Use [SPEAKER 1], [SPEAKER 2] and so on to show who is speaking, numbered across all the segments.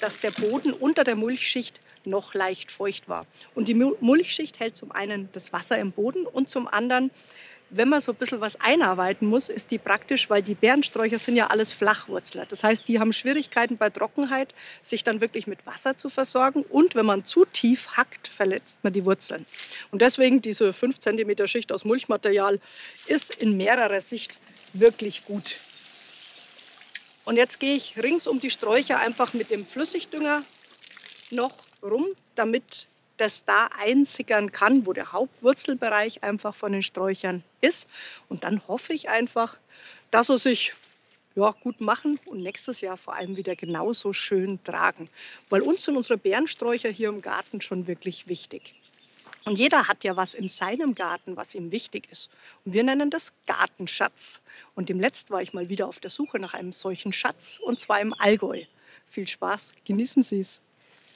[SPEAKER 1] dass der Boden unter der Mulchschicht noch leicht feucht war. Und die Mulchschicht hält zum einen das Wasser im Boden und zum anderen, wenn man so ein bisschen was einarbeiten muss, ist die praktisch, weil die Beerensträucher sind ja alles Flachwurzler. Das heißt, die haben Schwierigkeiten bei Trockenheit, sich dann wirklich mit Wasser zu versorgen. Und wenn man zu tief hackt, verletzt man die Wurzeln. Und deswegen diese 5 cm Schicht aus Mulchmaterial ist in mehrerer Sicht wirklich gut. Und jetzt gehe ich rings um die Sträucher einfach mit dem Flüssigdünger noch rum, damit das da einsickern kann, wo der Hauptwurzelbereich einfach von den Sträuchern ist. Und dann hoffe ich einfach, dass sie sich gut machen und nächstes Jahr vor allem wieder genauso schön tragen. Weil uns sind unsere Beerensträucher hier im Garten schon wirklich wichtig. Und jeder hat ja was in seinem Garten, was ihm wichtig ist. Und wir nennen das Gartenschatz. Und demnächst war ich mal wieder auf der Suche nach einem solchen Schatz, und zwar im Allgäu. Viel Spaß, genießen Sie es.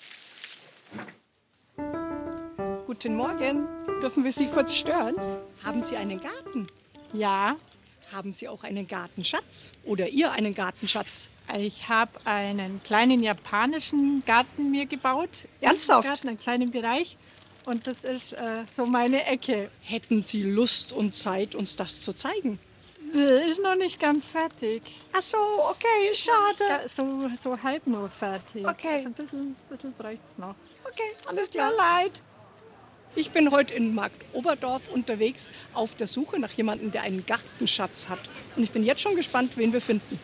[SPEAKER 1] Guten Morgen. Dürfen wir Sie kurz stören? Haben Sie einen Garten?
[SPEAKER 2] Ja,
[SPEAKER 1] Haben Sie auch einen Gartenschatz oder ihr einen Gartenschatz?
[SPEAKER 2] ich habe einen kleinen japanischen Garten mir gebaut.
[SPEAKER 1] Ernsthaft?
[SPEAKER 2] Garten, einen kleinen Bereich. Und das ist so meine Ecke.
[SPEAKER 1] Hätten Sie Lust und Zeit, uns das zu zeigen?
[SPEAKER 2] Ist noch nicht ganz fertig.
[SPEAKER 1] Ach so, okay, schade.
[SPEAKER 2] Ja, so halb nur fertig.
[SPEAKER 1] Okay.
[SPEAKER 2] Also ein bisschen bräuchte es noch.
[SPEAKER 1] Okay, alles
[SPEAKER 2] Ja,
[SPEAKER 1] klar.
[SPEAKER 2] leid.
[SPEAKER 1] Ich bin heute in Markt Oberdorf unterwegs auf der Suche nach jemandem, der einen Gartenschatz hat. Und ich bin jetzt schon gespannt, wen wir finden.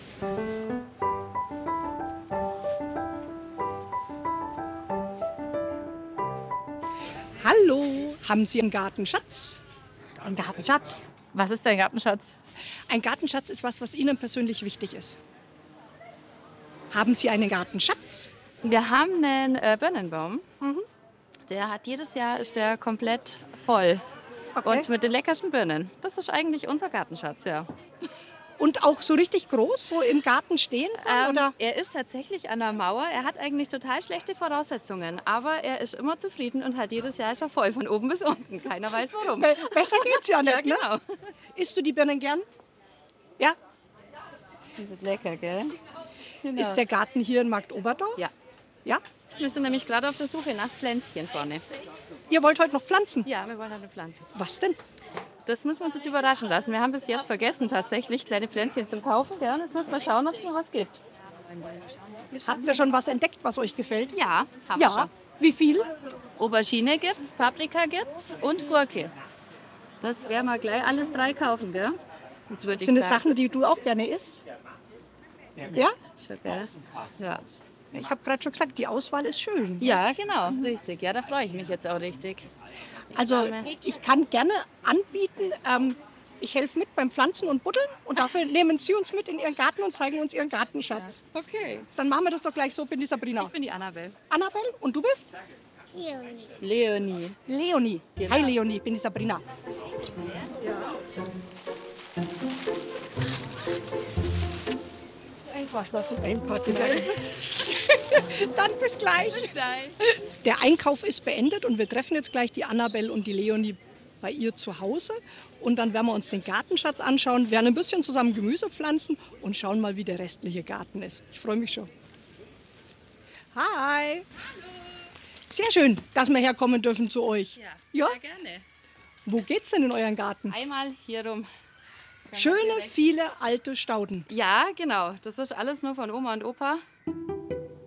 [SPEAKER 1] Hallo, haben Sie einen Gartenschatz?
[SPEAKER 3] Ein Gartenschatz. Was ist ein Gartenschatz?
[SPEAKER 1] Ein Gartenschatz ist was Ihnen persönlich wichtig ist. Haben Sie einen Gartenschatz?
[SPEAKER 3] Wir haben einen Birnenbaum. Der hat jedes Jahr ist der komplett voll.
[SPEAKER 1] Okay.
[SPEAKER 3] Und mit den leckersten Birnen. Das ist eigentlich unser Gartenschatz, ja.
[SPEAKER 1] Und auch so richtig groß, so im Garten stehen? Oder?
[SPEAKER 3] Er ist tatsächlich an der Mauer. Er hat eigentlich total schlechte Voraussetzungen. Aber er ist immer zufrieden und hat jedes Jahr ist er voll, von oben bis unten. Keiner weiß warum.
[SPEAKER 1] Besser geht's ja nicht,
[SPEAKER 3] Ja, genau.
[SPEAKER 1] ne? Isst du die Birnen gern? Ja?
[SPEAKER 3] Die sind lecker, gell? Genau.
[SPEAKER 1] Ist der Garten hier in Markt Oberdorf?
[SPEAKER 3] Ja.
[SPEAKER 1] Ja?
[SPEAKER 3] Wir sind nämlich gerade auf der Suche nach Pflänzchen vorne.
[SPEAKER 1] Ihr wollt heute noch pflanzen?
[SPEAKER 3] Ja, wir wollen eine Pflanze.
[SPEAKER 1] Was denn?
[SPEAKER 3] Das müssen wir uns jetzt überraschen lassen. Wir haben bis jetzt vergessen, tatsächlich kleine Pflänzchen zum Kaufen. Ja, und jetzt müssen wir schauen, ob es noch was gibt.
[SPEAKER 1] Habt ihr schon was entdeckt, was euch gefällt?
[SPEAKER 3] Ja, haben wir
[SPEAKER 1] Ja.
[SPEAKER 3] schon.
[SPEAKER 1] Wie viel?
[SPEAKER 3] Aubergine gibt's, Paprika gibt's und Gurke. Das werden wir gleich alles 3 kaufen, gell? Jetzt würde ich
[SPEAKER 1] Sind das
[SPEAKER 3] sagen,
[SPEAKER 1] Sachen, die du auch gerne isst? Ja?
[SPEAKER 3] schon, gell? Ja.
[SPEAKER 1] Ich habe gerade schon gesagt, die Auswahl ist schön.
[SPEAKER 3] Ja, genau, richtig. Ja, da freue ich mich jetzt auch richtig.
[SPEAKER 1] Also ich kann gerne anbieten, ich helfe mit beim Pflanzen und Buddeln und dafür nehmen Sie uns mit in Ihren Garten und zeigen uns Ihren Gartenschatz.
[SPEAKER 3] Okay.
[SPEAKER 1] Dann machen wir das doch gleich so, bin die Sabrina.
[SPEAKER 3] Ich bin die Annabelle.
[SPEAKER 1] Annabelle, und du bist?
[SPEAKER 3] Leonie.
[SPEAKER 1] Leonie.
[SPEAKER 3] Genau.
[SPEAKER 1] Hi Leonie, ich bin die Sabrina.
[SPEAKER 2] Einfach noch zum Einpacken.
[SPEAKER 1] Dann bis gleich. Der Einkauf ist beendet und wir treffen jetzt gleich die Annabelle und die Leonie bei ihr zu Hause. Und dann werden wir uns den Gartenschatz anschauen, werden ein bisschen zusammen Gemüse pflanzen und schauen mal, wie der restliche Garten ist. Ich freue mich schon. Hi. Sehr schön, dass wir herkommen dürfen zu euch. Ja?
[SPEAKER 3] Sehr gerne.
[SPEAKER 1] Wo geht's denn in euren Garten?
[SPEAKER 3] Einmal hier rum.
[SPEAKER 1] Schöne, viele alte Stauden.
[SPEAKER 3] Ja, genau. Das ist alles nur von Oma und Opa.